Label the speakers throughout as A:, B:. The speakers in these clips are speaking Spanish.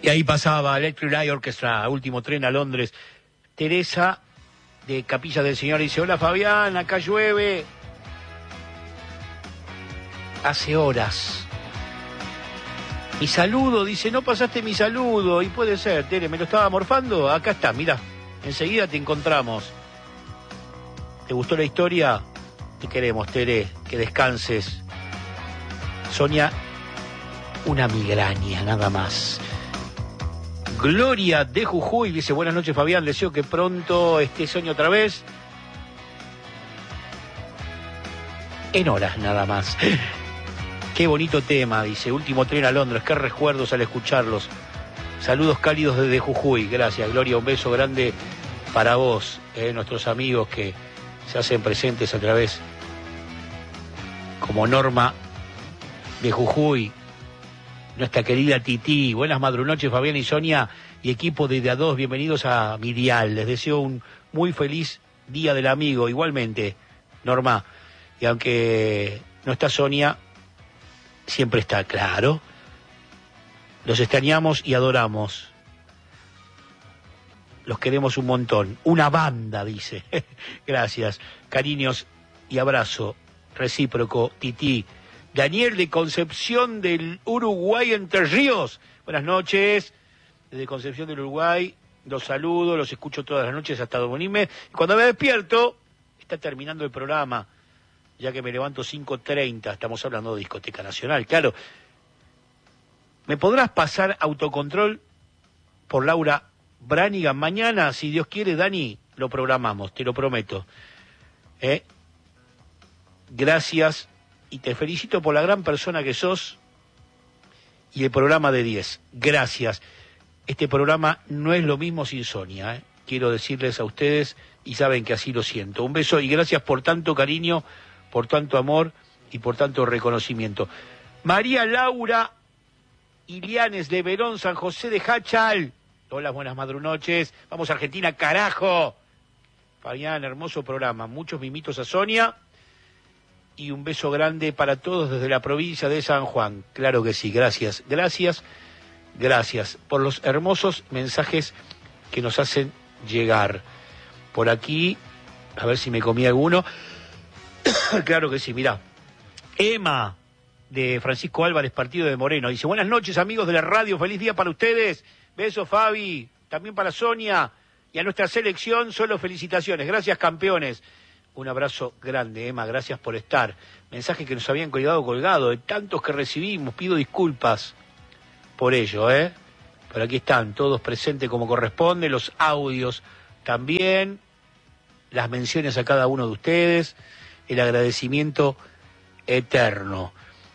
A: Y ahí pasaba Electric Light Orchestra, Último Tren a Londres. Teresa de Capilla del Señor dice: hola Fabián, acá llueve. Hace horas. Mi saludo, dice, no pasaste mi saludo. Y puede ser, Tere, me lo estaba morfando. Acá está, mira, enseguida te encontramos. ¿Te gustó la historia? Te queremos, Tere, que descanses. Sonia, una migraña, nada más. Gloria de Jujuy dice: buenas noches Fabián, deseo que pronto esté Sonia otra vez. En horas nada más. Qué bonito tema, dice, Último Tren a Londres, qué recuerdos al escucharlos. Saludos cálidos desde Jujuy, gracias Gloria, un beso grande para vos, nuestros amigos que se hacen presentes a través, como Norma de Jujuy, nuestra querida Titi. Buenas madrunoches Fabián y Sonia y equipo de A2, bienvenidos a mi dial. Les deseo un muy feliz Día del Amigo, igualmente, Norma. Y aunque no está Sonia, siempre está, claro. Los extrañamos y adoramos. Los queremos un montón. Una banda, dice. Gracias. Cariños y abrazo recíproco, Titi. Daniel de Concepción del Uruguay, Entre Ríos. Buenas noches. Desde Concepción del Uruguay, los saludo, los escucho todas las noches hasta dormirme. Cuando me despierto, está terminando el programa, ya que me levanto 5:30. Estamos hablando de Discoteca Nacional, claro. ¿Me podrás pasar Autocontrol por Laura Branigan mañana? Si Dios quiere, Dani, lo programamos, te lo prometo. Gracias. Y te felicito por la gran persona que sos y el programa de 10. Gracias. Este programa no es lo mismo sin Sonia, Quiero decirles a ustedes, y saben que así lo siento. Un beso y gracias por tanto cariño, por tanto amor y por tanto reconocimiento. María Laura Ilianes de Verón, San José de Hachal. Hola, buenas madrunoches. Vamos a Argentina, carajo. Fabián, hermoso programa. Muchos mimitos a Sonia. Y un beso grande para todos desde la provincia de San Juan. Claro que sí, gracias, gracias, gracias por los hermosos mensajes que nos hacen llegar. Por aquí, a ver si me comí alguno. Claro que sí, mirá. Emma, de Francisco Álvarez, Partido de Moreno, dice: buenas noches amigos de la radio, feliz día para ustedes. Besos Fabi, también para Sonia y a nuestra selección, solo felicitaciones. Gracias campeones. Un abrazo grande, Emma, gracias por estar. Mensaje que nos habían quedado colgado, de tantos que recibimos, pido disculpas por ello, Pero aquí están, todos presentes como corresponde, los audios también, las menciones a cada uno de ustedes, el agradecimiento eterno.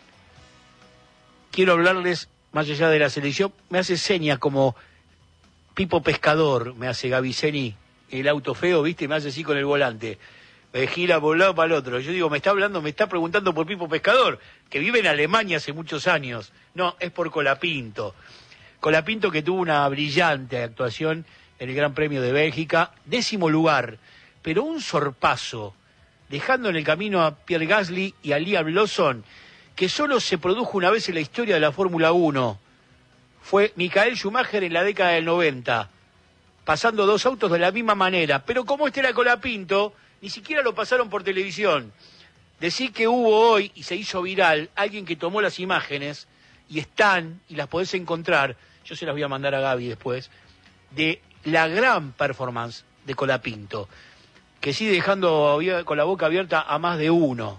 A: Quiero hablarles, más allá de la selección, me hace señas como Pipo Pescador, me hace Gaviceni, el auto feo, ¿viste? Me hace así con el volante. Me gira por un lado para el otro. Yo digo, me está preguntando por Pipo Pescador, que vive en Alemania hace muchos años. No, es por Colapinto. Colapinto, que tuvo una brillante actuación en el Gran Premio de Bélgica, 10º lugar, pero un sorpaso, dejando en el camino a Pierre Gasly y a Liam Lawson, que solo se produjo una vez en la historia de la Fórmula 1. Fue Michael Schumacher en la década del 90, pasando dos autos de la misma manera. Pero como este era Colapinto, ni siquiera lo pasaron por televisión. Decir que hubo hoy, y se hizo viral, alguien que tomó las imágenes, y están, y las podés encontrar, yo se las voy a mandar a Gaby después, de la gran performance de Colapinto, que sigue dejando con la boca abierta a más de uno.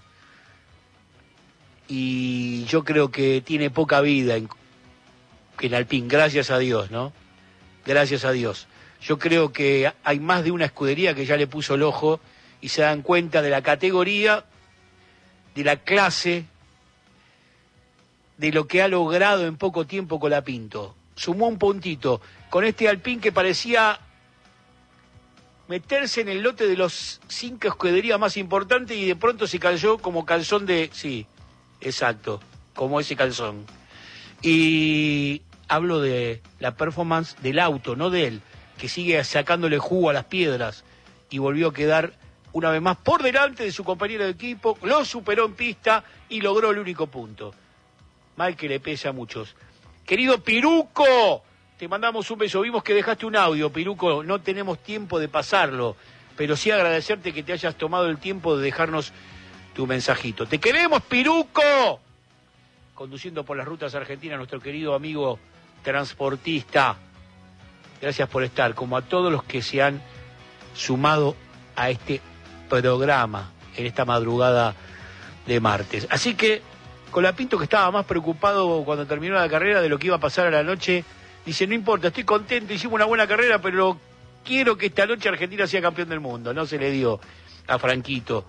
A: Y yo creo que tiene poca vida en Alpine, gracias a Dios, ¿no? Gracias a Dios. Yo creo que hay más de una escudería que ya le puso el ojo y se dan cuenta de la categoría, de la clase, de lo que ha logrado en poco tiempo Colapinto. Sumó un puntito con este Alpine que parecía meterse en el lote de los 5 escuderías más importantes y de pronto se cayó como calzón de... Sí, exacto, como ese calzón. Y hablo de la performance del auto, no de él, que sigue sacándole jugo a las piedras y volvió a quedar una vez más por delante de su compañero de equipo, lo superó en pista y logró el único punto. Mal que le pese a muchos. Querido Piruco, te mandamos un beso. Vimos que dejaste un audio, Piruco, no tenemos tiempo de pasarlo, pero sí agradecerte que te hayas tomado el tiempo de dejarnos tu mensajito. ¡Te queremos, Piruco! Conduciendo por las rutas argentinas, nuestro querido amigo transportista. Gracias por estar, como a todos los que se han sumado a este programa en esta madrugada de martes. Así que Colapinto, que estaba más preocupado cuando terminó la carrera de lo que iba a pasar a la noche, dice, no importa, estoy contento, hicimos una buena carrera, pero quiero que esta noche Argentina sea campeón del mundo. No se le dio a Franquito,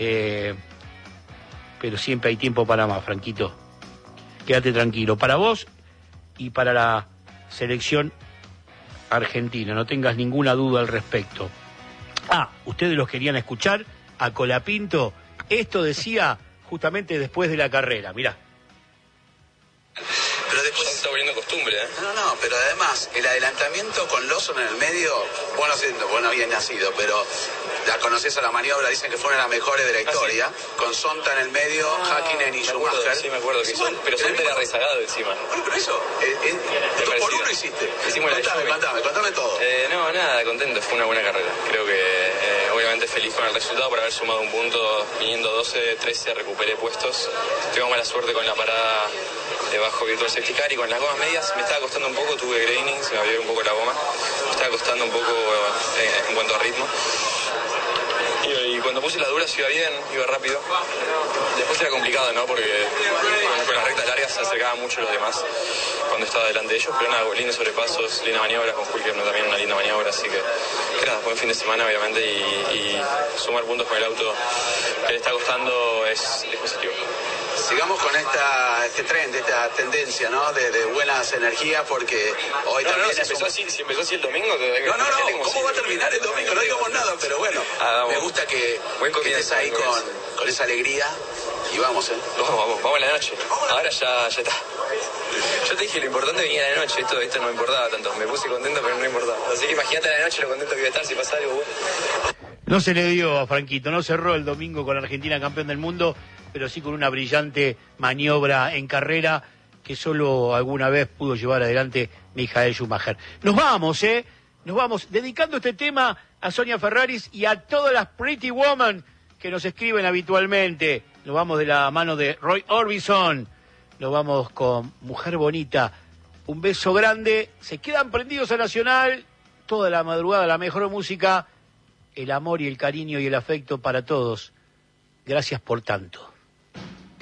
A: pero siempre hay tiempo para más, Franquito. Quédate tranquilo, para vos y para la selección argentina, no tengas ninguna duda al respecto. Ustedes los querían escuchar a Colapinto, esto decía justamente después de la carrera, mirá.
B: Pero después se está volviendo costumbre, ¿eh? No, pero además, el adelantamiento con Lawson en el medio, vos no habías nacido, pero la conocés a la maniobra, dicen que fue una de las mejores de la historia, con Sonta en el medio, Häkkinen y Schumacher.
C: Sí, me acuerdo que son, pero Sonta era rezagado encima.
B: Bueno, pero eso, tú por uno hiciste.
C: Hicimos
B: contame todo.
C: No, nada, contento, fue una buena carrera. Creo que obviamente feliz con el resultado por haber sumado un punto, viniendo 12, 13, recuperé puestos. Tengo mala suerte con la parada debajo Virtual Safety Car y con las gomas medias me estaba costando un poco, tuve graining, se me abrió un poco la goma, me estaba costando un poco en cuanto a ritmo. Y cuando puse las duras iba bien, iba rápido. Después era complicado, ¿no? Porque con las rectas largas se acercaban mucho los demás cuando estaba delante de ellos, pero nada, lindos sobrepasos, linda maniobra, con Hulker también una linda maniobra, así que nada, buen fin de semana obviamente y sumar puntos con el auto que le está costando es positivo.
B: Sigamos con este trend, esta tendencia, ¿no? De buenas energías, porque hoy también...
C: Si empezó así el domingo...
B: ¿Cómo va a terminar el domingo? No digamos nada, pero bueno, me gusta que estés ahí con esa alegría, y vamos, ¿eh?
C: Vamos a la noche, ahora ya está. Yo te dije, lo importante venía a la noche, esto no me importaba tanto, me puse contento, pero no importaba. Así que imagínate a la noche lo contento que iba a estar si pasa algo bueno.
A: No se le dio a Franquito, no cerró el domingo con Argentina campeón del mundo, pero sí con una brillante maniobra en carrera que solo alguna vez pudo llevar adelante Michael Schumacher. Nos vamos, dedicando este tema a Sonia Ferraris y a todas las Pretty Woman que nos escriben habitualmente. Nos vamos de la mano de Roy Orbison, nos vamos con Mujer Bonita. Un beso grande, se quedan prendidos a Nacional, toda la madrugada, la mejor música, el amor y el cariño y el afecto para todos. Gracias por tanto.